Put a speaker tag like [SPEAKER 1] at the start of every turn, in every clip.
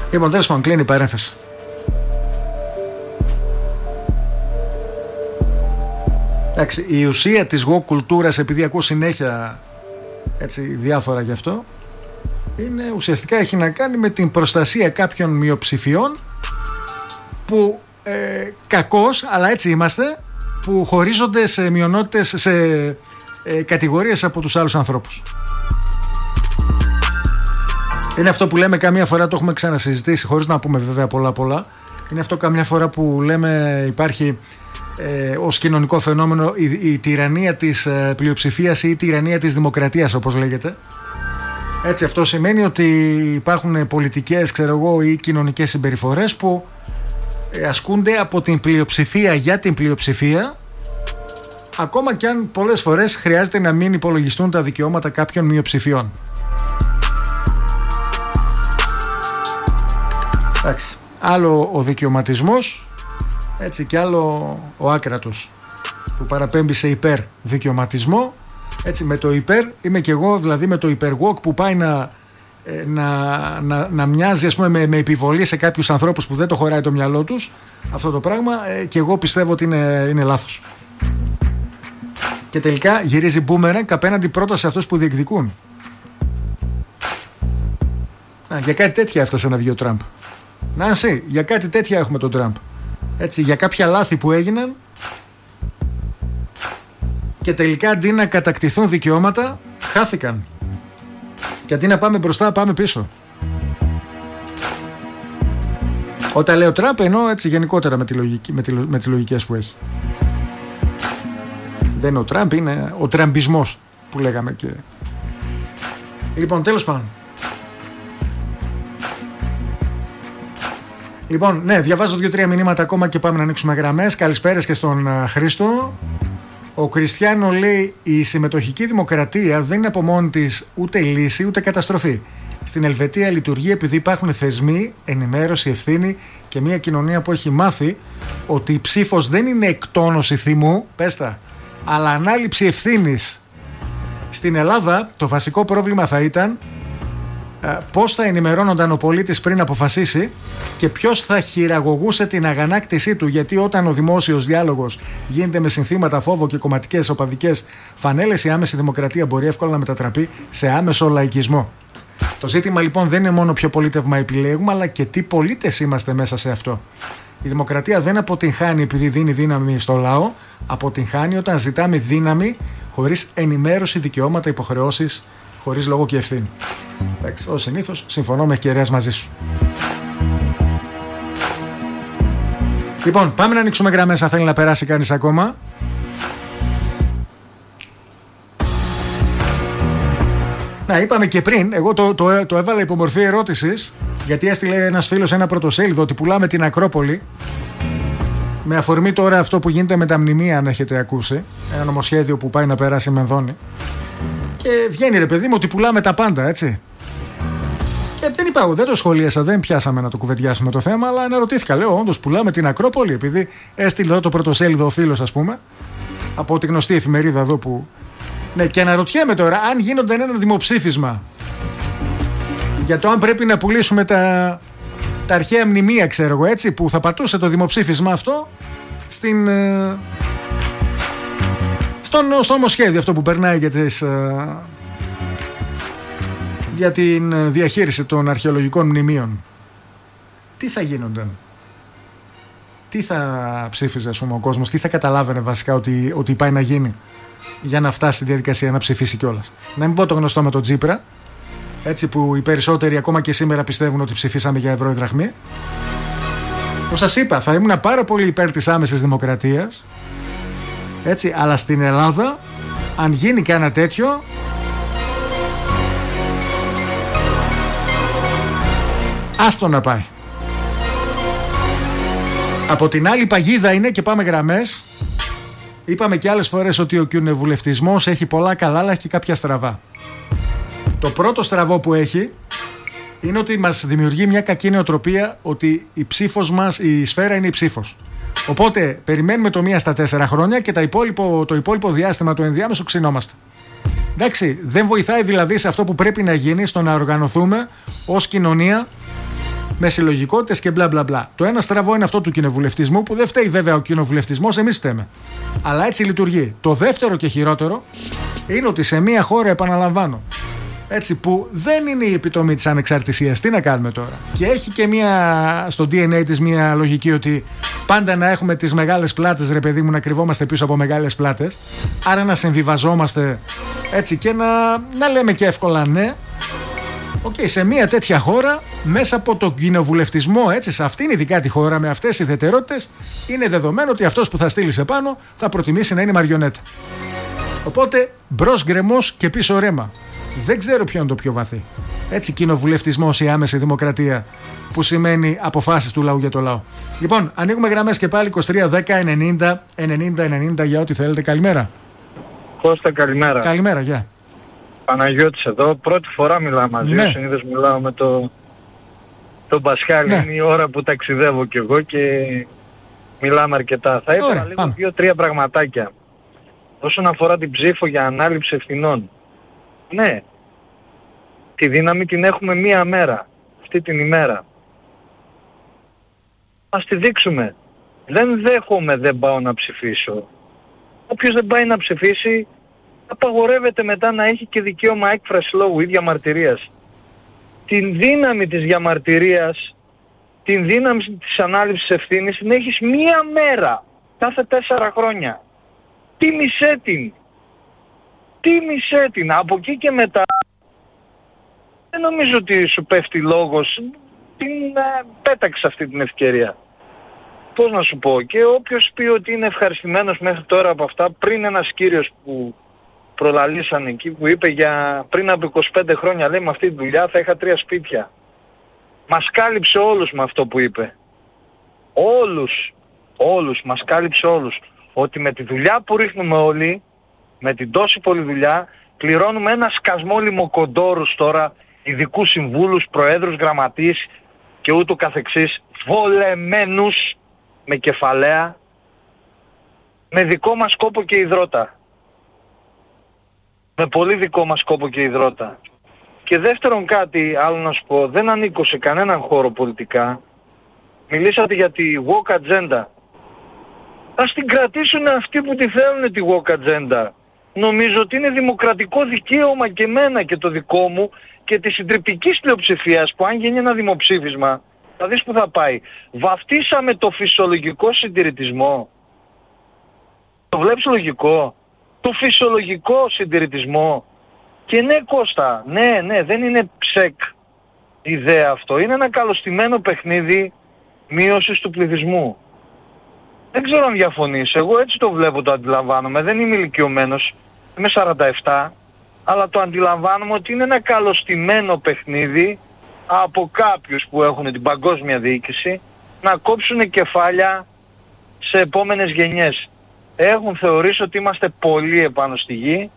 [SPEAKER 1] Λοιπόν, τέλος πάντων, κλείνει η παρένθεση. Εντάξει, η ουσία της woke κουλτούρας, επειδή ακούω συνέχεια έτσι διάφορα γι' αυτό, είναι ουσιαστικά έχει να κάνει με την προστασία κάποιων μειοψηφιών που κακώς, αλλά έτσι είμαστε, που χωρίζονται σε μειονότητες, σε κατηγορίες από τους άλλους ανθρώπους. Είναι αυτό που λέμε καμιά φορά, το έχουμε ξανασυζητήσει χωρίς να πούμε βέβαια πολλά. Είναι αυτό καμιά φορά που λέμε υπάρχει ως κοινωνικό φαινόμενο η τυραννία της πλειοψηφίας ή η τυραννία της δημοκρατίας, όπως λέγεται. Έτσι, αυτό σημαίνει ότι υπάρχουν πολιτικές, ή κοινωνικές συμπεριφορές που ασκούνται από την πλειοψηφία για την πλειοψηφία, ακόμα και αν πολλές φορές χρειάζεται να μην υπολογιστούν τα δικαιώματα κάποιων μειοψηφιών. Εντάξει. Άλλο ο δικαιωματισμός, έτσι, και άλλο ο άκρατος που παραπέμπει σε υπερδικαιωματισμό. Έτσι, με το υπέρ είμαι και εγώ, δηλαδή με το υπερwalk που πάει να μοιάζει, ας πούμε, με επιβολή σε κάποιους ανθρώπους που δεν το χωράει το μυαλό τους αυτό το πράγμα, και εγώ πιστεύω ότι είναι λάθος. Και τελικά γυρίζει boomerang απέναντι πρώτα σε αυτούς που διεκδικούν. Για κάτι τέτοια έφτασε να βγει ο Τραμπ. Νάνση, για κάτι τέτοια έχουμε τον Τραμπ. Έτσι, για κάποια λάθη που έγιναν και τελικά αντί να κατακτηθούν δικαιώματα, χάθηκαν. Και αντί να πάμε μπροστά, πάμε πίσω. Όταν λέω Τραμπ, εννοώ έτσι γενικότερα με τις λογικές που έχει. Δεν είναι ο Τραμπ, είναι ο τραμπισμός που λέγαμε και... Λοιπόν, τέλος πάντων. Λοιπόν, ναι, διαβάζω 2-3 μηνύματα ακόμα και πάμε να ανοίξουμε γραμμές. Καλησπέρας και στον Χρήστο. Ο Κριστιανό λέει: η συμμετοχική δημοκρατία δεν είναι από μόνη της ούτε λύση ούτε καταστροφή. Στην Ελβετία λειτουργεί επειδή υπάρχουν θεσμοί, ενημέρωση, ευθύνη και μια κοινωνία που έχει μάθει ότι η ψήφος δεν είναι εκτόνωση θυμού, πέστα, αλλά ανάληψη ευθύνης. Στην Ελλάδα το βασικό πρόβλημα θα ήταν πώς θα ενημερώνονταν ο πολίτης πριν αποφασίσει και ποιος θα χειραγωγούσε την αγανάκτησή του, γιατί όταν ο δημόσιος διάλογος γίνεται με συνθήματα, φόβο και κομματικές οπαδικές φανέλες, η άμεση δημοκρατία μπορεί εύκολα να μετατραπεί σε άμεσο λαϊκισμό. Το ζήτημα λοιπόν δεν είναι μόνο ποιο πολίτευμα επιλέγουμε, αλλά και τι πολίτες είμαστε μέσα σε αυτό. Η δημοκρατία δεν αποτυγχάνει επειδή δίνει δύναμη στο λαό, αποτυγχάνει όταν ζητάμε δύναμη χωρίς ενημέρωση, δικαιώματα, υποχρεώσεις, χωρίς λόγο και ευθύνη. Εντάξει, ως συνήθως συμφωνώ με κεραίας μαζί σου. Λοιπόν, πάμε να ανοίξουμε γραμμές αν θέλει να περάσει κανείς ακόμα. Να, είπαμε και πριν, εγώ το έβαλα υπό μορφή ερώτησης, γιατί έστειλε ένας φίλος ένα πρωτοσέλιδο ότι πουλάμε την Ακρόπολη. Με αφορμή τώρα αυτό που γίνεται με τα μνημεία, αν έχετε ακούσει, ένα νομοσχέδιο που πάει να περάσει η Μενδώνη. Και βγαίνει, ρε παιδί μου, ότι πουλάμε τα πάντα, έτσι. Και δεν είπα, δεν το σχολίασα, δεν πιάσαμε να το κουβεντιάσουμε το θέμα, αλλά αναρωτήθηκα, λέω, όντως πουλάμε την Ακρόπολη, επειδή έστειλε εδώ το πρωτοσέλιδο ο φίλος, ας πούμε, από τη γνωστή εφημερίδα εδώ που. Ναι, και αναρωτιέμαι τώρα, αν γίνονται ένα δημοψήφισμα για το αν πρέπει να πουλήσουμε τα αρχαία μνημεία, ξέρω εγώ, έτσι, που θα πατούσε το δημοψήφισμα αυτό στο νομοσχέδιο αυτό που περνάει για την διαχείριση των αρχαιολογικών μνημείων. Τι θα γίνονταν? Τι θα ψήφιζε, ας πούμε, ο κόσμος? Τι θα καταλάβαινε βασικά ότι πάει να γίνει για να φτάσει στη διαδικασία να ψηφίσει κιόλας? Να μην πω το γνωστό με τον Τσίπρα, έτσι, που οι περισσότεροι ακόμα και σήμερα πιστεύουν ότι ψηφίσαμε για ευρώ ή δραχμή. Όπως σας είπα, θα ήμουν πάρα πολύ υπέρ της άμεσης δημοκρατίας, έτσι, αλλά στην Ελλάδα αν γίνει κανένα τέτοιο, άστο να πάει. Από την άλλη παγίδα είναι, και πάμε γραμμές. Είπαμε και άλλες φορές ότι ο κοινοβουλευτισμός έχει πολλά καλά, αλλά έχει και κάποια στραβά. Το πρώτο στραβό που έχει είναι ότι μας δημιουργεί μια κακή νοοτροπία ότι η ψήφος μας, η σφαίρα είναι η ψήφος. Οπότε περιμένουμε το 1 στα 4 χρόνια και το υπόλοιπο διάστημα, το ενδιάμεσο, ξυνόμαστε. Εντάξει, δεν βοηθάει δηλαδή σε αυτό που πρέπει να γίνει, στο να οργανωθούμε ως κοινωνία με συλλογικότητες και μπλα μπλα μπλα. Το ένα στραβό είναι αυτό του κοινοβουλευτισμού, που δεν φταίει βέβαια ο κοινοβουλευτισμός, εμείς φταίμε. Αλλά έτσι λειτουργεί. Το δεύτερο και χειρότερο είναι ότι σε μια χώρα, επαναλαμβάνω, έτσι, που δεν είναι η επιτομή της ανεξαρτησίας, τι να κάνουμε τώρα. Και έχει και στο DNA της μια λογική ότι πάντα να έχουμε τις μεγάλες πλάτες, ρε παιδί μου, να κρυβόμαστε πίσω από μεγάλες πλάτες. Άρα να συμβιβαζόμαστε έτσι και να λέμε και εύκολα ναι. Σε μια τέτοια χώρα, μέσα από τον κοινοβουλευτισμό, έτσι, σε αυτήν ειδικά τη χώρα, με αυτές τις ιδιαιτερότητες, είναι δεδομένο ότι αυτός που θα στείλει σε πάνω θα προτιμήσει να είναι μαριονέτα. Οπότε μπρος γκρεμός και πίσω ρέμα. Δεν ξέρω ποιο είναι το πιο βαθύ. Έτσι, κοινοβουλευτισμός ή άμεση δημοκρατία, που σημαίνει αποφάσεις του λαού για το λαό. Λοιπόν, ανοίγουμε γραμμές και πάλι 23 10 90 90 90 για ό,τι θέλετε. Καλημέρα.
[SPEAKER 2] Κώστα, καλημέρα.
[SPEAKER 1] Καλημέρα, γεια.
[SPEAKER 2] Παναγιώτης εδώ. Πρώτη φορά μιλάω μαζί.
[SPEAKER 1] Ναι.
[SPEAKER 2] Συνήθως μιλάω με τον Πασχάλη. Ναι. Είναι η ώρα που ταξιδεύω κι εγώ και μιλάμε αρκετά. Θα ήθελα λίγο 2-3 πραγματάκια. Όσον αφορά την ψήφο για ανάληψη ευθυνών. Ναι. Τη δύναμη την έχουμε μία μέρα. Αυτή την ημέρα. Ας τη δείξουμε. Δεν δέχομαι, δεν πάω να ψηφίσω. Όποιος δεν πάει να ψηφίσει, απαγορεύεται μετά να έχει και δικαίωμα έκφραση λόγου ή διαμαρτυρίας. Την δύναμη της διαμαρτυρίας, την δύναμη της ανάληψης ευθύνης την έχεις μία μέρα κάθε 4 χρόνια. Τίμησέ την. Τίμησέ την. Από εκεί και μετά δεν νομίζω ότι σου πέφτει λόγος. Την πέταξε αυτή την ευκαιρία. Πώς να σου πω, και όποιος πει ότι είναι ευχαριστημένος μέχρι τώρα από αυτά, πριν ένας κύριος που προλαλήσαν εκεί που είπε πριν από 25 χρόνια, λέει, με αυτή τη δουλειά θα είχα 3 σπίτια. Μας κάλυψε όλους με αυτό που είπε. Όλους, μας κάλυψε όλους. Ότι με τη δουλειά που ρίχνουμε όλοι, με την τόση πολλή δουλειά, πληρώνουμε ένα σκασμό λιμοκοντόρους τώρα, ειδικούς συμβούλους, προέδρους, γραμματείς και ούτω καθεξής, βολεμένους με κεφαλαία, με δικό μας κόπο και υδρότα. Με πολύ δικό μας κόπο και υδρότα. Και δεύτερον κάτι άλλο να σου πω, δεν ανήκω σε κανέναν χώρο πολιτικά. Μιλήσατε για τη woke agenda. Ας την κρατήσουν αυτοί που τη θέλουν τη woke agenda. Νομίζω ότι είναι δημοκρατικό δικαίωμα και εμένα και το δικό μου και της συντριπτικής πλειοψηφίας, που αν γίνει ένα δημοψήφισμα θα δεις που θα πάει. Βαφτίσαμε το φυσιολογικό συντηρητισμό. Το βλέπεις λογικό? Το φυσιολογικό συντηρητισμό. Και ναι, Κώστα, ναι, δεν είναι ψεκ ιδέα αυτό. Είναι ένα καλωστημένο παιχνίδι μείωσης του πληθυσμού. Δεν ξέρω αν διαφωνείς. Εγώ έτσι το βλέπω, το αντιλαμβάνομαι. Δεν είμαι ηλικιωμένος. Είμαι 47. Αλλά το αντιλαμβάνομαι ότι είναι ένα καλωστημένο παιχνίδι από κάποιους που έχουν την παγκόσμια διοίκηση να κόψουν κεφάλια σε επόμενες γενιές. Έχουν θεωρήσει ότι είμαστε πολύ επάνω στη γη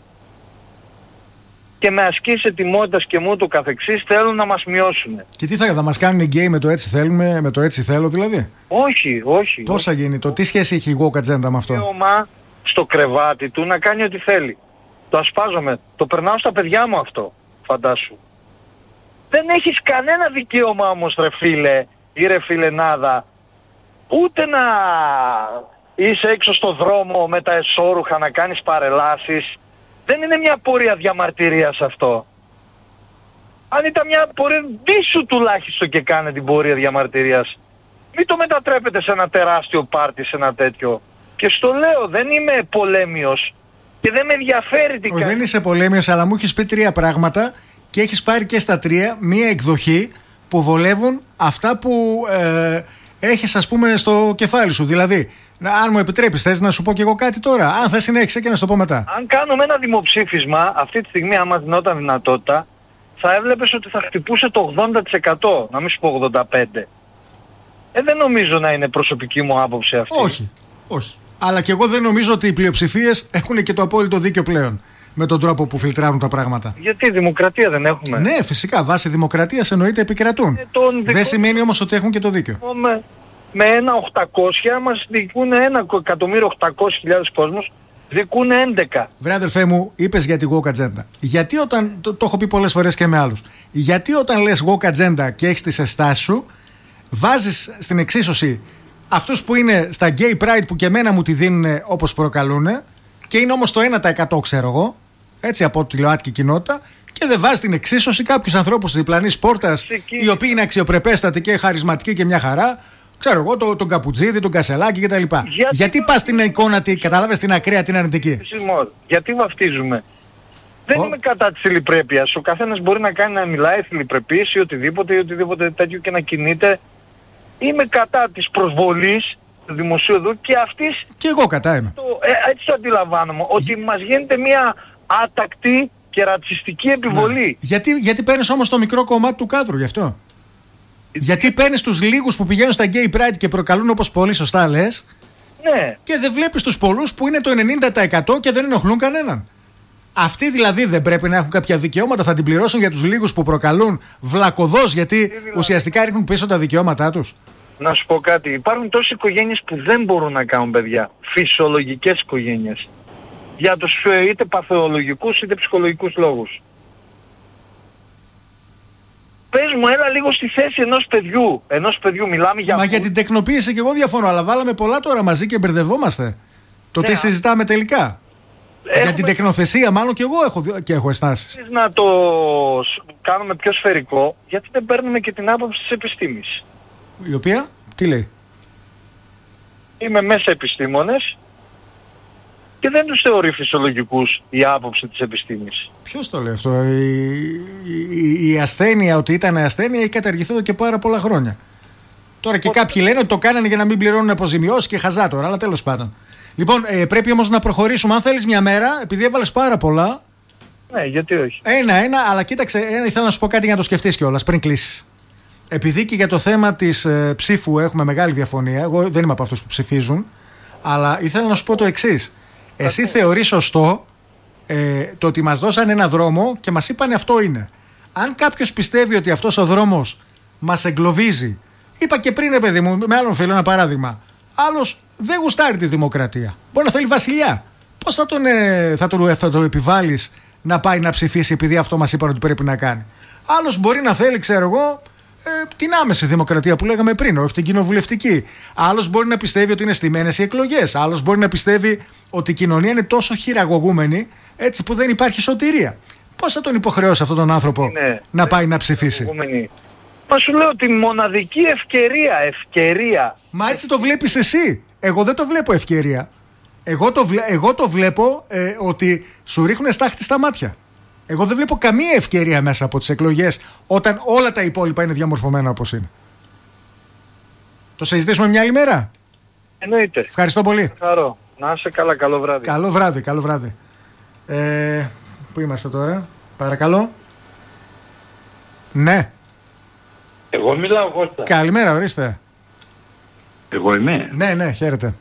[SPEAKER 2] και με ασκήσεις ετοιμότητας και μου το καθεξής θέλουν να μας μειώσουν.
[SPEAKER 1] Και τι θα μας κάνουν οι γκέι με το έτσι θέλουμε, με το έτσι θέλω δηλαδή?
[SPEAKER 2] Όχι.
[SPEAKER 1] Πώς θα γίνει, τι σχέση έχει η woke agenda με αυτό?
[SPEAKER 2] Δικαίωμα στο κρεβάτι του να κάνει ό,τι θέλει. Το ασπάζομαι, το περνάω στα παιδιά μου αυτό, φαντάσου. Δεν έχεις κανένα δικαίωμα όμως, ρε φίλε ή ρε φιλενάδα, ούτε να είσαι έξω στο δρόμο με τα εσώρουχα να κάνεις παρελάσεις. Δεν είναι μια πορεία διαμαρτυρίας αυτό. Αν ήταν μια πορεία, ντύσου τουλάχιστον και κάνε την πορεία διαμαρτυρίας. Μην το μετατρέπετε σε ένα τεράστιο πάρτι, σε ένα τέτοιο. Και στο λέω, δεν είμαι πολέμιος και δεν με ενδιαφέρει τι κάνει.
[SPEAKER 1] Δεν είσαι πολέμιος, αλλά μου έχεις πει 3 πράγματα και έχεις πάρει και στα 3 μία εκδοχή που βολεύουν αυτά που έχεις, ας πούμε, στο κεφάλι σου. Δηλαδή, αν μου επιτρέπεις, θες να σου πω και εγώ κάτι τώρα? Αν θες, συνέχισε και να σου το πω μετά.
[SPEAKER 2] Αν κάνουμε ένα δημοψήφισμα, αυτή τη στιγμή, άμα δινόταν δυνατότητα, θα έβλεπες ότι θα χτυπούσε το 80%, να μην σου πω 85%. Δεν νομίζω να είναι προσωπική μου άποψη αυτή.
[SPEAKER 1] Όχι. Αλλά και εγώ δεν νομίζω ότι οι πλειοψηφίες έχουν και το απόλυτο δίκιο πλέον με τον τρόπο που φιλτράρουν τα πράγματα.
[SPEAKER 2] Γιατί δημοκρατία δεν έχουμε?
[SPEAKER 1] Ναι, φυσικά. Βάσει δημοκρατίας εννοείται επικρατούν. Δεν σημαίνει όμως ότι έχουν και το δίκιο.
[SPEAKER 2] Με ένα 800 μας δικούν 1.800.000 κόσμος, δικούν 11.
[SPEAKER 1] Βρε αδερφέ μου, είπες για τη woke agenda. Γιατί όταν, το έχω πει πολλές φορές και με άλλους, γιατί όταν λες woke agenda και έχεις τις αισθάσεις σου, βάζεις στην εξίσωση αυτούς που είναι στα gay pride που και εμένα μου τη δίνουν όπως προκαλούν και είναι όμως το 1% ξέρω εγώ, έτσι από τη ΛΟΑΤΚΙ κοινότητα, και δεν βάζει την εξίσωση κάποιους ανθρώπους της διπλανής πόρτας οι οποίοι είναι αξιοπρεπέστατοι και χαρισματικοί και μια χαρά. Ξέρω εγώ, τον Καπουτζίδη, τον Κασελάκη κτλ. Γιατί πας στην εικόνα, κατάλαβες, την ακραία, την αρνητική?
[SPEAKER 2] Γιατί βαφτίζουμε? Δεν είμαι κατά της θηλυπρέπειας. Ο καθένας μπορεί να κάνει, να μιλάει θηλυπρεπής ή οτιδήποτε τέτοιο και να κινείται. Είμαι κατά της προσβολής του δημοσίου εδώ και αυτής.
[SPEAKER 1] Και εγώ κατά είμαι.
[SPEAKER 2] Έτσι το αντιλαμβάνομαι. Ότι μας γίνεται μια άτακτη και ρατσιστική επιβολή.
[SPEAKER 1] Ναι. Γιατί παίρνεις όμως το μικρό κομμάτι του κάδρου γι' αυτό? Γιατί παίρνεις τους λίγους που πηγαίνουν στα gay pride και προκαλούν, όπως πολύ σωστά λες,
[SPEAKER 2] ναι,
[SPEAKER 1] και δεν βλέπεις τους πολλούς που είναι το 90% και δεν ενοχλούν κανέναν. Αυτοί δηλαδή δεν πρέπει να έχουν κάποια δικαιώματα? Θα την πληρώσουν για τους λίγους που προκαλούν βλακωδώς, γιατί ουσιαστικά ρίχνουν πίσω τα δικαιώματά τους.
[SPEAKER 2] Να σου πω κάτι. Υπάρχουν τόσες οικογένειες που δεν μπορούν να κάνουν παιδιά. Φυσιολογικές οικογένειες. Για τους είτε παθολογικούς είτε ψυχολογικούς λόγους. Πες μου, έλα λίγο στη θέση ενός παιδιού μιλάμε για...
[SPEAKER 1] Μα για την τεκνοποίηση και εγώ διαφωνώ, αλλά βάλαμε πολλά τώρα μαζί και μπερδευόμαστε. Το τι συζητάμε τελικά. Για την τεκνοθεσία μάλλον και εγώ έχω αισθάσεις.
[SPEAKER 2] Να το κάνουμε πιο σφαιρικό, γιατί δεν παίρνουμε και την άποψη της επιστήμης.
[SPEAKER 1] Η οποία, τι λέει?
[SPEAKER 2] Είμαι μέσα επιστήμονες και δεν τους θεωρεί φυσιολογικούς η άποψη της επιστήμης.
[SPEAKER 1] Ποιος το λέει αυτό? Η ασθένεια, ότι ήταν ασθένεια, έχει καταργηθεί εδώ και πάρα πολλά χρόνια. Τώρα και κάποιοι λένε ότι το κάνανε για να μην πληρώνουν αποζημιώσεις και χαζά τώρα, αλλά τέλος πάντων. Λοιπόν, πρέπει όμως να προχωρήσουμε. Αν θέλεις μια μέρα, επειδή έβαλες πάρα πολλά.
[SPEAKER 2] Ναι, γιατί όχι.
[SPEAKER 1] Ένα, αλλά κοίταξε, ήθελα να σου πω κάτι για να το σκεφτείς κιόλας πριν κλείσεις. Επειδή και για το θέμα της ψήφου έχουμε μεγάλη διαφωνία, εγώ δεν είμαι από αυτούς που ψηφίζουν, αλλά ήθελα να σου πω το εξής. Εσύ θεωρείς σωστό το ότι μας δώσαν ένα δρόμο και μας είπαν αυτό είναι. Αν κάποιος πιστεύει ότι αυτός ο δρόμος μας εγκλωβίζει, είπα και πριν, παιδί μου, με άλλον φίλο ένα παράδειγμα. Άλλος δεν γουστάρει τη δημοκρατία. Μπορεί να θέλει βασιλιά. Πώς θα το επιβάλλεις να πάει να ψηφίσει επειδή αυτό μας είπαν ότι πρέπει να κάνει? Άλλος μπορεί να θέλει, ξέρω εγώ, την άμεση δημοκρατία που λέγαμε πριν, όχι την κοινοβουλευτική. Άλλος μπορεί να πιστεύει ότι είναι στημένες οι εκλογές. Άλλος μπορεί να πιστεύει ότι η κοινωνία είναι τόσο χειραγωγούμενη, έτσι που δεν υπάρχει σωτηρία. Πώς θα τον υποχρεώσει αυτόν τον άνθρωπο να πάει να ψηφίσει?
[SPEAKER 2] Μα σου λέω την μοναδική ευκαιρία.
[SPEAKER 1] Μα έτσι το βλέπεις εσύ. Εγώ δεν το βλέπω ευκαιρία. Εγώ το βλέπω ότι σου ρίχνουν στάχτη στα μάτια. Εγώ δεν βλέπω καμία ευκαιρία μέσα από τις εκλογές όταν όλα τα υπόλοιπα είναι διαμορφωμένα όπως είναι. Το συζητήσουμε μια άλλη μέρα.
[SPEAKER 2] Εννοείται.
[SPEAKER 1] Ευχαριστώ πολύ.
[SPEAKER 2] Χαρώ. Να είσαι καλά, καλό βράδυ.
[SPEAKER 1] Καλό βράδυ. Πού είμαστε τώρα? Παρακαλώ. Ναι.
[SPEAKER 3] Εγώ μιλάω, Κώστα.
[SPEAKER 1] Καλημέρα, ορίστε.
[SPEAKER 3] Εγώ είμαι.
[SPEAKER 1] Ναι, χαίρετε.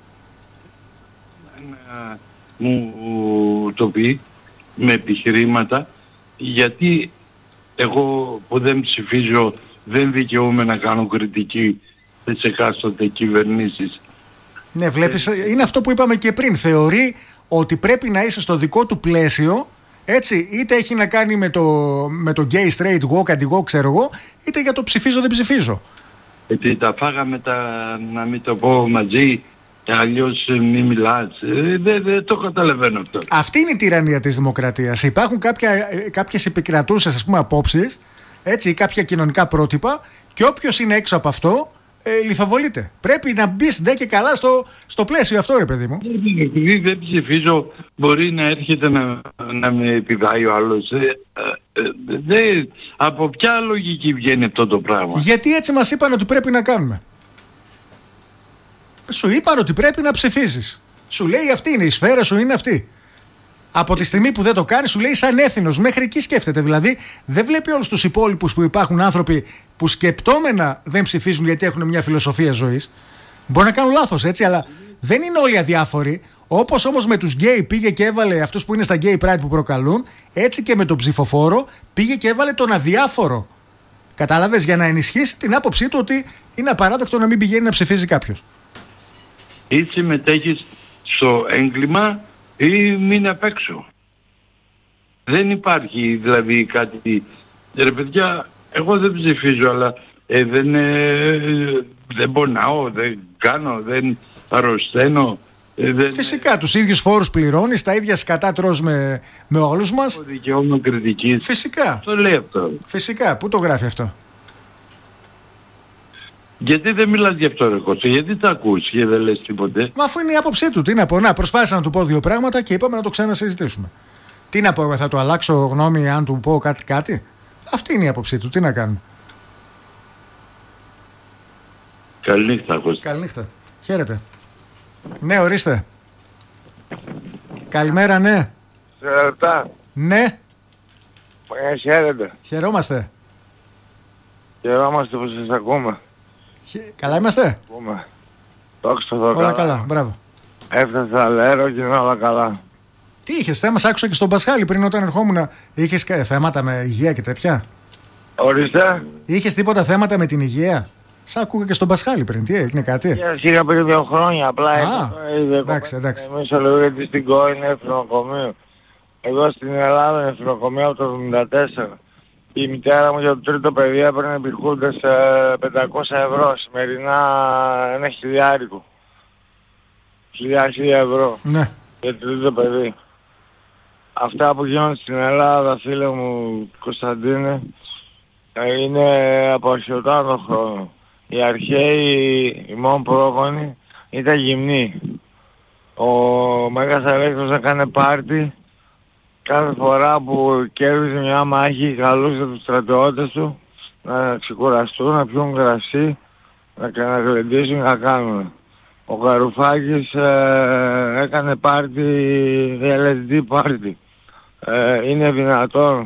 [SPEAKER 3] Μου το πει με επιχειρήματα, γιατί εγώ που δεν ψηφίζω δεν δικαιούμαι να κάνω κριτική στις εκάστοτε κυβερνήσεις. Ναι,
[SPEAKER 1] βλέπεις, είναι αυτό που είπαμε και πριν. Θεωρεί ότι πρέπει να είσαι στο δικό του πλαίσιο, έτσι, είτε έχει να κάνει με το gay, straight, woke, anti-woke, ξέρω εγώ, είτε για το ψηφίζω, δεν ψηφίζω.
[SPEAKER 3] Γιατί τα φάγαμε να μην το πω μαζί, αλλιώς μη μιλάς. Δεν το καταλαβαίνω αυτό.
[SPEAKER 1] Αυτή είναι η τυραννία της δημοκρατίας. Υπάρχουν κάποιες επικρατούσες, ας πούμε, απόψεις, έτσι, ή κάποια κοινωνικά πρότυπα, και όποιος είναι έξω από αυτό λιθοβολείται. Πρέπει να μπεις ντε και καλά στο πλαίσιο αυτό, ρε παιδί μου.
[SPEAKER 3] Επειδή δεν ψηφίζω, μπορεί να έρχεται να με επιβάει ο άλλος. Από ποια λογική βγαίνει αυτό το πράγμα?
[SPEAKER 1] Γιατί έτσι μας είπαν ότι πρέπει να κάνουμε. Σου είπαν ότι πρέπει να ψηφίζεις. Σου λέει αυτή είναι η σφαίρα σου, είναι αυτή. Από τη στιγμή που δεν το κάνει, σου λέει σαν έθνος. Μέχρι εκεί σκέφτεται. Δηλαδή, δεν βλέπει όλους τους υπόλοιπους που υπάρχουν άνθρωποι που σκεπτόμενα δεν ψηφίζουν γιατί έχουν μια φιλοσοφία ζωής. Μπορεί να κάνουν λάθος, έτσι, αλλά δεν είναι όλοι αδιάφοροι. Όπως όμως με τους γκέι πήγε και έβαλε αυτούς που είναι στα gay pride που προκαλούν, έτσι και με τον ψηφοφόρο πήγε και έβαλε τον αδιάφορο. Κατάλαβες, για να ενισχύσει την άποψή του ότι είναι απαράδεκτο να μην πηγαίνει να ψηφίζει κάποιος.
[SPEAKER 3] Ή συμμετέχεις στο έγκλημα ή μην απ' έξω. Δεν υπάρχει δηλαδή κάτι. Ρε παιδιά, εγώ δεν ψηφίζω, αλλά δεν πονάω, δεν κάνω, δεν αρρωσταίνω.
[SPEAKER 1] Φυσικά, τους ίδιους φόρους πληρώνεις, τα ίδια σκατά τρως με όλους μας.
[SPEAKER 3] Το δικαίωμα κριτικής.
[SPEAKER 1] Φυσικά.
[SPEAKER 3] Το λέει αυτό.
[SPEAKER 1] Φυσικά. Πού το γράφει αυτό?
[SPEAKER 3] Γιατί δεν μιλάς γι' αυτό, ρε Κώστα? Γιατί τα ακούς και δεν λες τίποτε?
[SPEAKER 1] Μα αφού είναι η άποψή του, τι να πω? Να, προσπάθησα να του πω δύο πράγματα και είπαμε να το ξανασυζητήσουμε. Τι να πω, θα του αλλάξω γνώμη αν του πω κάτι? Αυτή είναι η άποψή του, τι να κάνουμε.
[SPEAKER 3] Καληνύχτα, Κώστα.
[SPEAKER 1] Καληνύχτα. Χαίρετε. Ναι, ορίστε. Καλημέρα, ναι.
[SPEAKER 4] Σε λεπτά.
[SPEAKER 1] Ναι.
[SPEAKER 4] Χαίρετε.
[SPEAKER 1] Χαιρόμαστε.
[SPEAKER 4] Χαιρόμαστε που σας ακούμε.
[SPEAKER 1] Καλά είμαστε.
[SPEAKER 4] Ακούμε. Δόξα τω Θεώ.
[SPEAKER 1] Όλα καλά, μπράβο.
[SPEAKER 4] Έφτασα λέρο και είναι όλα καλά.
[SPEAKER 1] Τι είχες θέμα, σ' άκουσα και στον Πασχάλη πριν όταν ερχόμουν. Είχες θέματα με υγεία και τέτοια?
[SPEAKER 4] Ορίστε.
[SPEAKER 1] Είχες τίποτα θέματα με την υγεία? Σ' άκουγα και στον Πασχάλη πριν, τι έγινε κάτι?
[SPEAKER 4] Είχα πριν 2 χρόνια, απλά
[SPEAKER 1] εντάξει.
[SPEAKER 4] Εμείς λέω γιατί στην ΚΟ είναι νοσοκομείο. Εγώ στην Ελλάδα είναι νοσοκομείο από το 1974. Η μητέρα μου για το τρίτο παιδί έπαιρνε επιχούντες 500 ευρώ. Σημερινά ένα χιλιάρικο. 1.000 ευρώ.
[SPEAKER 1] Ναι.
[SPEAKER 4] Για το τρίτο παιδί. Αυτά που γίνονται στην Ελλάδα, φίλε μου Κωνσταντίνε, είναι από αρχαιοτάτο χρόνο. Οι αρχαίοι ημών πρόγονοι ήταν γυμνοί. Ο Μέγας Αλέξανδρος έκανε πάρτι. Κάθε φορά που κέρδιζε μια μάχη καλούσε τους στρατιώτες του να ξεκουραστούν, να πιούν κρασί, να γλεντήσουν, να κάνουν. Ο Καρουφάκης έκανε πάρτι, LSD πάρτι. Είναι δυνατόν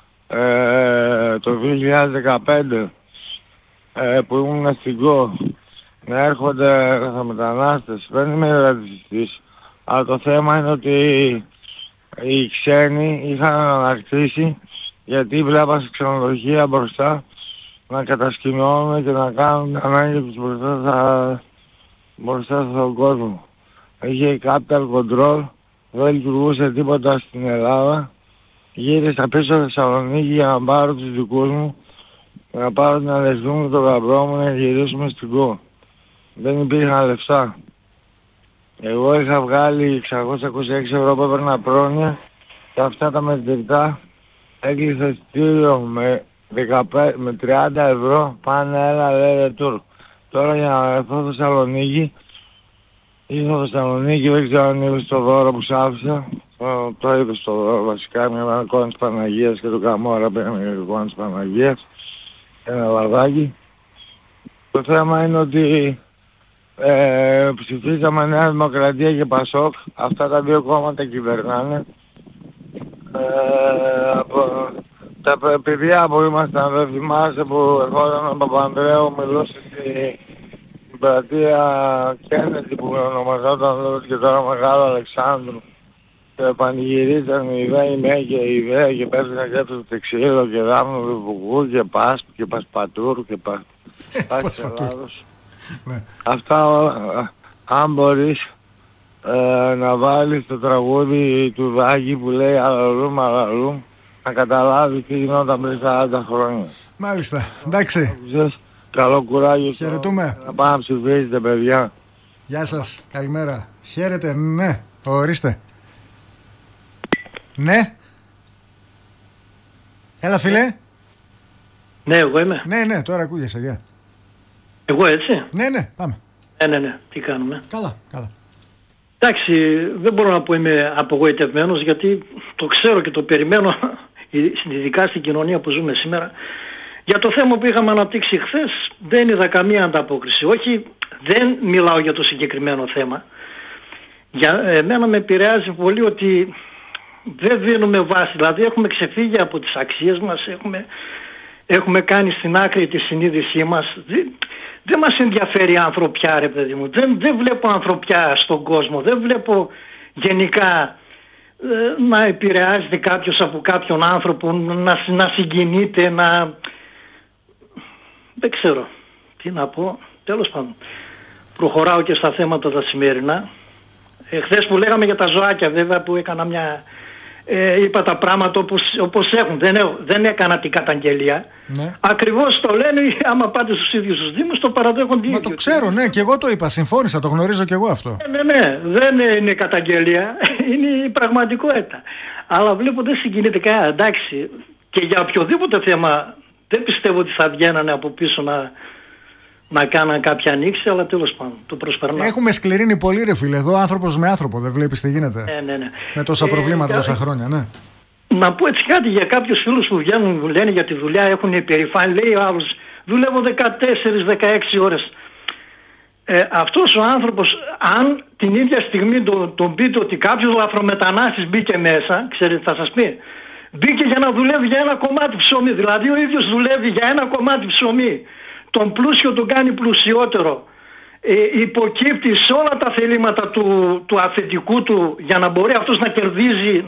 [SPEAKER 4] το 2015 που ήμουν στην ΚΟ να έρχονται μετανάστες? Δεν είμαι ρατσιστής, αλλά το θέμα είναι ότι οι ξένοι είχαν αναρτήσει, γιατί βλέπα σε ξενοδοχεία μπροστά να κατασκηνώνουν και να κάνουν ανάγκη τους μπροστά στον κόσμο. Είχε capital control, δεν λειτουργούσε τίποτα στην Ελλάδα. Γύρισα πίσω στη Θεσσαλονίκη για να πάρω τους δικούς μου, να πάρω την αδερφή μου και τον γαμπρό μου να γυρίσουμε στην ΚΟ. Δεν υπήρχαν λεφτά. Εγώ είχα βγάλει 626 ευρώ που έπαιρνα πρόνοια και αυτά τα μετρητά έκλεισα εισιτήριο με 30 ευρώ, πάνε έλα λέει ρετούρ. Τώρα για να έρθω στη Θεσσαλονίκη, ήρθα στη Θεσσαλονίκη, δεν ξέρω αν είδες το δώρο που σ' άφησα. Το είδες το δώρο βασικά, μια εικόνα της Παναγίας και του Καμόρα πήραμε μια εικόνα της Παναγίας, ένα λαδάκι. Το θέμα είναι ότι ψηφίσαμε Νέα Δημοκρατία και Πασόκ, αυτά τα δύο κόμματα κυβερνάνε. Τα παιδιά που ήμασταν, δεν θυμάσαι, που ερχόταν ο Παπανδρέου, μιλούσε στην πλατεία Κέννετι που ονομαζόταν και τώρα Μεγάλο Αλεξάνδρου, και πανηγυρίζαν η ιδέα η και η ιδέα και πέφτανε και το Τεξίδο και Δάμνο του Βουκού και Πάσπ και Πασπατούρ και Πάσης Ελλάδος. Αυτά όλα, αν μπορείς να βάλεις το τραγούδι του Δάκη που λέει «Αλαλούμ, αλαλούμ», να καταλάβεις τι γινόταν πριν 40 χρόνια.
[SPEAKER 1] Μάλιστα, εντάξει.
[SPEAKER 4] Καλό κουράγιο.
[SPEAKER 1] Χαιρετούμε.
[SPEAKER 4] Να πάμε να ψηφίσετε, παιδιά.
[SPEAKER 1] Γεια σας, καλημέρα. Χαίρετε, ναι, ορίστε. Ναι. Έλα φίλε.
[SPEAKER 5] Ναι, εγώ είμαι.
[SPEAKER 1] Ναι, τώρα ακούγεσαι, γεια.
[SPEAKER 5] Εγώ έτσι.
[SPEAKER 1] Ναι, πάμε.
[SPEAKER 5] Ναι, τι κάνουμε.
[SPEAKER 1] Καλά.
[SPEAKER 5] Εντάξει, δεν μπορώ να πω είμαι απογοητευμένος, γιατί το ξέρω και το περιμένω, ειδικά στην κοινωνία που ζούμε σήμερα. Για το θέμα που είχαμε αναπτύξει χθες δεν είδα καμία ανταπόκριση. Όχι, δεν μιλάω για το συγκεκριμένο θέμα. Για εμένα με επηρεάζει πολύ ότι δεν δίνουμε βάση. Δηλαδή έχουμε ξεφύγει από τις αξίες μας, έχουμε κάνει στην άκρη τη συνείδησή μας. Δεν μας ενδιαφέρει η ανθρωπιά, ρε παιδί μου. Δεν βλέπω ανθρωπιά στον κόσμο. Δεν βλέπω γενικά να επηρεάζεται κάποιος από κάποιον άνθρωπο, να συγκινείται, δεν ξέρω τι να πω. Τέλος πάντων, προχωράω και στα θέματα τα σημερινά. Χθες που λέγαμε για τα ζωάκια, βέβαια, που έκανα μια είπα τα πράγματα όπως έχουν. Δεν έκανα την καταγγελία. Ναι. Ακριβώς το λένε, άμα πάτε στους ίδιους τους Δήμους, το παραδέχονται.
[SPEAKER 1] Μα το ξέρω, ναι, και εγώ το είπα, συμφώνησα, το γνωρίζω και εγώ αυτό.
[SPEAKER 5] Ναι, δεν είναι καταγγελία, είναι η πραγματικότητα. Αλλά βλέπω δεν συγκινείται κανένα, εντάξει. Και για οποιοδήποτε θέμα δεν πιστεύω ότι θα βγαίνανε από πίσω να κάναν κάποια ανοίξη, αλλά τέλος πάντων το προσπερνάω.
[SPEAKER 1] Έχουμε σκληρύνει πολύ, ρε φίλε, εδώ άνθρωπος με άνθρωπο, δεν βλέπεις τι γίνεται?
[SPEAKER 5] Ναι.
[SPEAKER 1] Με τόσα προβλήματα τόσα χρόνια, ναι.
[SPEAKER 5] Να πω έτσι κάτι για κάποιους φίλους που βγαίνουν, λένε για τη δουλειά, έχουν υπερηφάνεια, λέει ο άλλος, δουλεύω 14-16 ώρες. Αυτός ο άνθρωπος, αν την ίδια στιγμή τον πείτε ότι κάποιος λαθρομετανάστης μπήκε μέσα, ξέρετε, θα σας πει, μπήκε για να δουλεύει για ένα κομμάτι ψωμί, δηλαδή ο ίδιος δουλεύει για ένα κομμάτι ψωμί, τον πλούσιο τον κάνει πλουσιότερο, υποκύπτει σε όλα τα θελήματα του αφεντικού του για να μπορεί αυτός να κερδίζει,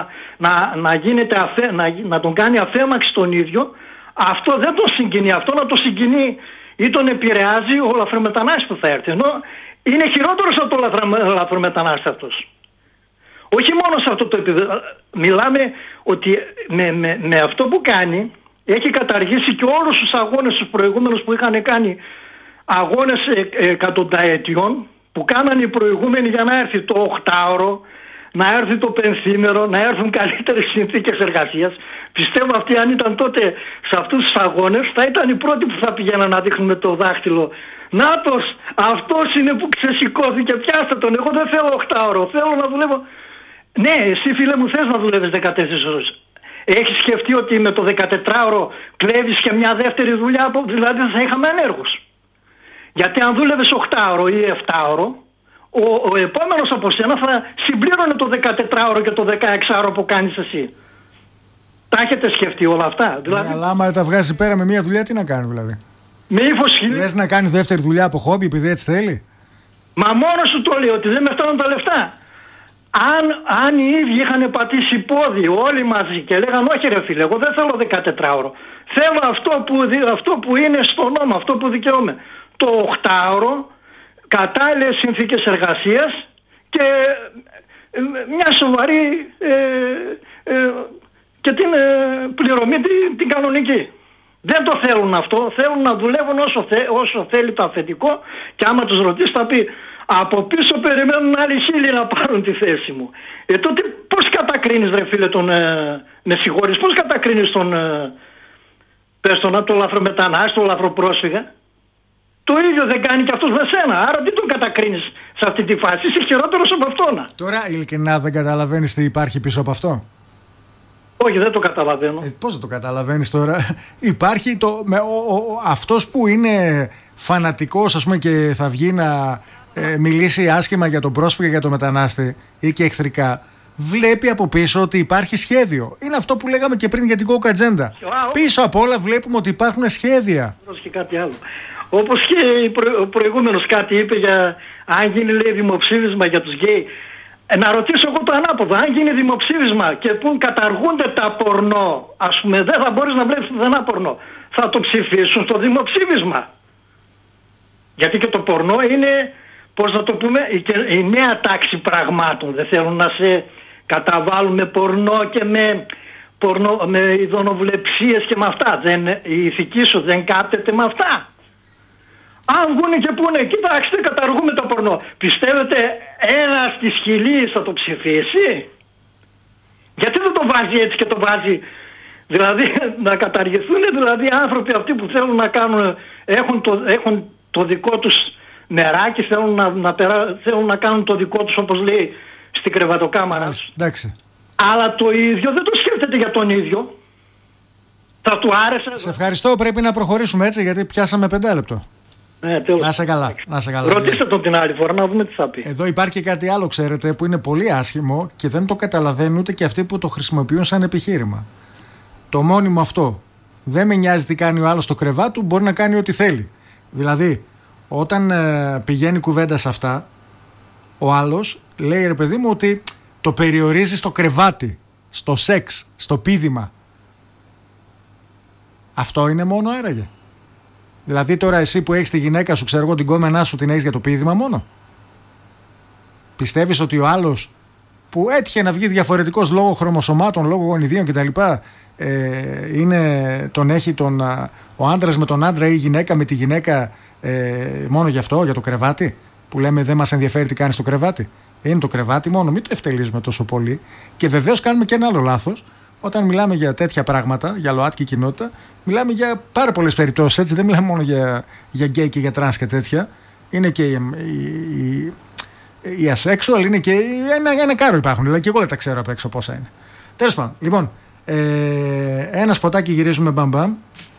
[SPEAKER 5] να τον κάνει αφέμαξη τον ίδιο. Αυτό δεν τον συγκινεί, αυτό να το συγκινεί ή τον επηρεάζει ο λαθρομετανάστης που θα έρθει, ενώ είναι χειρότερος από το λαθρομετανάστη αυτός. Όχι μόνο σε αυτό το επίπεδο, μιλάμε ότι με αυτό που κάνει έχει καταργήσει και όλους τους αγώνες τους προηγούμενους που είχαν κάνει αγώνες εκατονταετιών, που κάνανε οι προηγούμενοι για να έρθει το 8ωρο, να έρθει το πενθήμερο, να έρθουν καλύτερες συνθήκες εργασίας. Πιστεύω αυτοί αν ήταν τότε σε αυτούς τους αγώνες θα ήταν οι πρώτοι που θα πηγαίναν να δείχνουν με το δάχτυλο. Νάτος, αυτός είναι που ξεσηκώθηκε, πιάστε τον, εγώ δεν θέλω 8ωρο, θέλω να δουλεύω. Ναι, εσύ φίλε μου θες να δουλεύεις 14 ώρες. Έχεις σκεφτεί ότι με το 14ωρο κλέβεις και μια δεύτερη δουλειά, δηλαδή θα είχαμε ανέργους. Γιατί αν δούλευες 8ωρο ή 7ωρο, ο επόμενος από σένα θα συμπλήρωνε το 14ωρο και το 16ωρο που κάνεις εσύ. Τα έχετε σκεφτεί όλα αυτά? Δηλαδή...
[SPEAKER 1] αλλά άμα τα βγάζει πέρα με μια δουλειά, τι να κάνει δηλαδή?
[SPEAKER 5] Με ύφος
[SPEAKER 1] λες να κάνει δεύτερη δουλειά από χόμπι επειδή έτσι θέλει?
[SPEAKER 5] Μα μόνος σου το λέει ότι δεν με φτάνουν τα λεφτά. Αν οι ίδιοι είχαν πατήσει πόδι όλοι μαζί και λέγαν όχι ρε φίλε, εγώ δεν θέλω 14ωρο, θέλω αυτό που είναι στο νόμο, αυτό που δικαιούμαι, το 8ωρο, κατάλληλες συνθήκες εργασίας και μια σοβαρή και την πληρωμή την κανονική. Δεν το θέλουν αυτό, θέλουν να δουλεύουν όσο θέλει το αφεντικό, και άμα τους ρωτήσει θα πει από πίσω περιμένουν άλλοι χίλιοι να πάρουν τη θέση μου. Τότε πώς κατακρίνεις ρε φίλε με συγχωρείς, πώς κατακρίνεις τον λαθρομετανάστη, τον λαθροπρόσφυγα? Το ίδιο δεν κάνει και αυτός με σένα, άρα τι τον κατακρίνεις σε αυτή τη φάση, είσαι χειρότερος από αυτόν.
[SPEAKER 1] Τώρα ειλικρινά δεν καταλαβαίνεις τι υπάρχει πίσω από αυτό?
[SPEAKER 5] Όχι, δεν το καταλαβαίνω.
[SPEAKER 1] Πώς δεν το καταλαβαίνεις τώρα? Υπάρχει αυτός που είναι φανατικός, ας πούμε, και θα βγει να μιλήσει άσχημα για τον πρόσφυγα, για τον μετανάστη ή και εχθρικά, βλέπει από πίσω ότι υπάρχει σχέδιο. Είναι αυτό που λέγαμε και πριν για την woke agenda. Πίσω απ' όλα βλέπουμε ότι υπάρχουν σχέδια.
[SPEAKER 5] Και κάτι άλλο. Όπως και ο προηγούμενος κάτι είπε για αν γίνει, λέει, δημοψήφισμα για τους γκέι. Να ρωτήσω εγώ το ανάποδο, αν γίνει δημοψήφισμα και που καταργούνται τα πορνό, ας πούμε, δεν θα μπορείς να βλέπεις πουθενά πορνό, θα το ψηφίσουν στο δημοψήφισμα? Γιατί και το πορνό είναι, πώς να το πούμε, η νέα τάξη πραγμάτων. Δεν θέλουν να σε καταβάλουν με πορνό και με ειδωνοβλεψίες και με αυτά. Η ηθική σου δεν κάπτεται με αυτά. Αν βγουν και πούνε, κοιτάξτε, καταργούμε το πορνό, πιστεύετε ένας της χιλής θα το ψηφίσει? Γιατί δεν το βάζει έτσι και το βάζει, δηλαδή να καταργηθούν δηλαδή άνθρωποι αυτοί που θέλουν να κάνουν, έχουν το δικό τους νεράκι, θέλουν να κάνουν το δικό τους, όπως λέει, στην κρεβατοκάμαρα.
[SPEAKER 1] Εντάξει.
[SPEAKER 5] Αλλά το ίδιο δεν το σκέφτεται για τον ίδιο. Θα του άρεσε.
[SPEAKER 1] Σε ευχαριστώ, πρέπει να προχωρήσουμε έτσι γιατί πιάσαμε 5 λεπτό. Να σε καλά.
[SPEAKER 5] Ρωτήστε τον την άλλη φορά να δούμε τι θα πει.
[SPEAKER 1] Εδώ υπάρχει και κάτι άλλο, ξέρετε, που είναι πολύ άσχημο και δεν το καταλαβαίνουν ούτε και αυτοί που το χρησιμοποιούν σαν επιχείρημα. Το μόνιμο αυτό. Δεν με νοιάζει τι κάνει ο άλλος στο κρεβάτι του, μπορεί να κάνει ό,τι θέλει. Δηλαδή, όταν πηγαίνει κουβέντα σε αυτά, ο άλλος λέει, ρε παιδί μου, ότι το περιορίζει στο κρεβάτι, στο σεξ, στο πήδημα. Αυτό είναι μόνο άραγε? Δηλαδή τώρα εσύ που έχεις τη γυναίκα σου, ξέρω εγώ, την κόμενά σου την έχεις για το πήδημα μόνο? Πιστεύεις ότι ο άλλος που έτυχε να βγει διαφορετικός λόγω χρωμοσωμάτων, λόγω γονιδίων κτλ. Τον έχει ο άντρας με τον άντρα ή η γυναίκα με τη γυναίκα μόνο γι' αυτό, για το κρεβάτι, που λέμε δεν μας ενδιαφέρει τι κάνει στο κρεβάτι. Είναι το κρεβάτι μόνο, μην το ευτελίζουμε τόσο πολύ. Και βεβαίως κάνουμε και ένα άλλο λάθος. Όταν μιλάμε για τέτοια πράγματα, για ΛΟΑΤΚΙ κοινότητα, μιλάμε για πάρα πολλές περιπτώσεις, έτσι. Δεν μιλάμε μόνο για γκέι και για τρανς και τέτοια. Είναι και οι asexual, είναι και ένα κάρο υπάρχουν. Δηλαδή και εγώ δεν τα ξέρω απ' έξω πόσα είναι. Τέλος πάντων, λοιπόν, ένα σποτάκι γυρίζουμε μπαμπαμ.